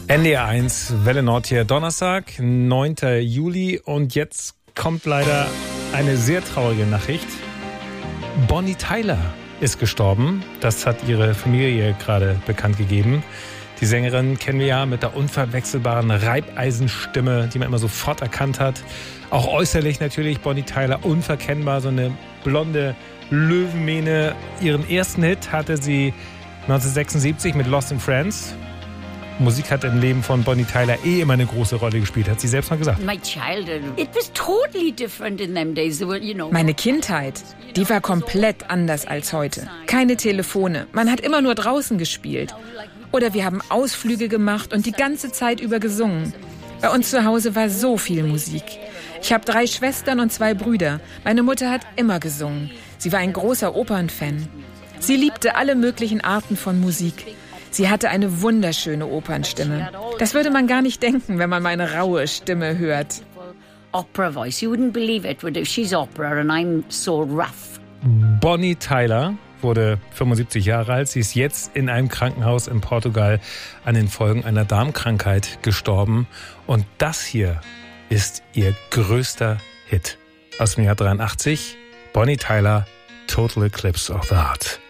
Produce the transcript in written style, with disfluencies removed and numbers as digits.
NDR 1, Welle Nord hier, Donnerstag, 9. Juli. Und jetzt kommt leider eine sehr traurige Nachricht. Bonnie Tyler ist gestorben. Das hat ihre Familie gerade bekannt gegeben. Die Sängerin kennen wir ja mit der unverwechselbaren Reibeisenstimme, die man immer sofort erkannt hat. Auch äußerlich natürlich Bonnie Tyler unverkennbar, so eine blonde Löwenmähne. Ihren ersten Hit hatte sie 1976 mit Lost in Friends. Musik hat im Leben von Bonnie Tyler immer eine große Rolle gespielt, hat sie selbst mal gesagt. Meine Kindheit, die war komplett anders als heute. Keine Telefone, man hat immer nur draußen gespielt. Oder wir haben Ausflüge gemacht und die ganze Zeit über gesungen. Bei uns zu Hause war so viel Musik. Ich habe 3 Schwestern und 2 Brüder. Meine Mutter hat immer gesungen. Sie war ein großer Opernfan. Sie liebte alle möglichen Arten von Musik. Sie hatte eine wunderschöne Opernstimme. Das würde man gar nicht denken, wenn man meine raue Stimme hört. Opera voice. You wouldn't believe it if she's opera and I'm so rough. Bonnie Tyler wurde 75 Jahre alt. Sie ist jetzt in einem Krankenhaus in Portugal an den Folgen einer Darmkrankheit gestorben. Und das hier ist ihr größter Hit aus dem Jahr 83. Bonnie Tyler, Total Eclipse of the Heart.